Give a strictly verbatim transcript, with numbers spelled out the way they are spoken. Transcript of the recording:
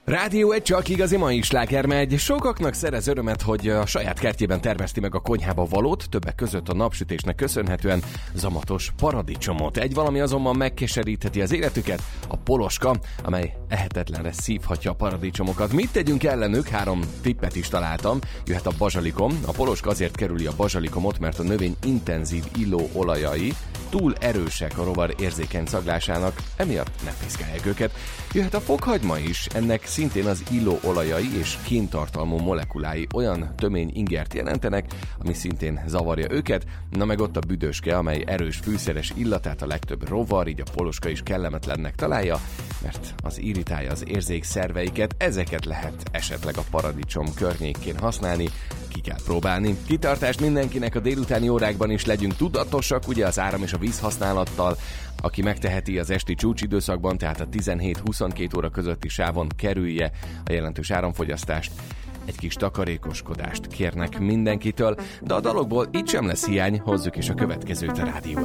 Rádió egy csak igazi mai sláger megy. Sokaknak szerez örömet, hogy a saját kertjében termeszti meg a konyhába valót, többek között a napsütésnek köszönhetően zamatos paradicsomot. Egy valami azonban megkeserítheti az életüket, a poloska, amely ehetetlenre szívhatja a paradicsomokat. Mit tegyünk ellenük? Három tippet is találtam. Jöhet a bazsalikom. A poloska azért kerüli a bazsalikomot, mert a növény intenzív illó olajai túl erősek a rovar érzékeny szaglásának, emiatt ne piszkálják őket. Jöhet a fokhagyma is, ennek szintén az illóolajai és kéntartalmú molekulái olyan tömény ingert jelentenek, ami szintén zavarja őket. Na meg ott a büdöske, amely erős fűszeres illatát a legtöbb rovar, így a poloska is kellemetlennek találja, mert az irritálja az érzékszerveiket. Ezeket lehet esetleg a paradicsom környékén használni, ki kell próbálni. Kitartást mindenkinek a délutáni órákban is, legyünk tudatosak, ugye az áram és a víz használattal. Aki megteheti az esti csúcsidőszakban, tehát a tizenhét-huszonkettő óra közötti sávon kerülje a jelentős áramfogyasztást. Egy kis takarékoskodást kérnek mindenkitől, de a dalokból itt sem lesz hiány, hozzuk is a következőt a Rádió